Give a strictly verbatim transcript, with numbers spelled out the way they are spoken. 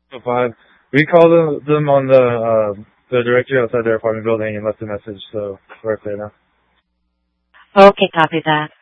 So five. We called them, them on the uh, the directory outside their apartment building and left a message, so we're clear now. Okay, copy that.